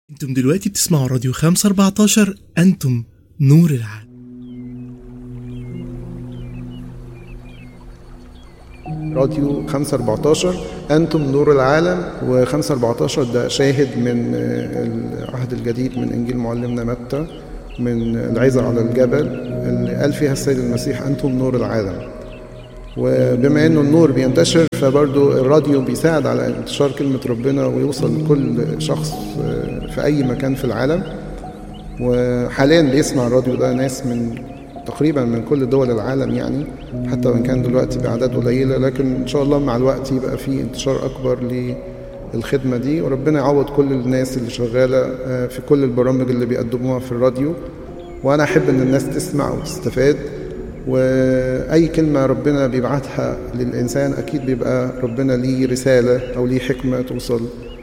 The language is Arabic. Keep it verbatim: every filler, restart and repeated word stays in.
انتم دلوقتي بتسمعوا راديو خمسة أربعتاشر. أنتم نور العالم. راديو خمسة أربعتاشر أنتم نور العالم، و5 أربعتاشر ده شاهد من العهد الجديد من إنجيل معلمنا متى، من العظة على الجبل اللي قال فيها السيد المسيح أنتم نور العالم. وبما إنه النور بينتشر فبرضو الراديو بيساعد على انتشار كلمة ربنا ويوصل لكل شخص في أي مكان في العالم. وحاليا بيسمع الراديو ده ناس من تقريبا من كل دول العالم، يعني حتى وان كان دلوقتي باعداد قليله، لكن ان شاء الله مع الوقت يبقى في انتشار اكبر للخدمه دي. وربنا يعوض كل الناس اللي شغاله في كل البرامج اللي بيقدموها في الراديو، وانا احب ان الناس تسمع وتستفاد. واي كلمه ربنا بيبعتها للانسان اكيد بيبقى ربنا ليه رساله او ليه حكمه توصل.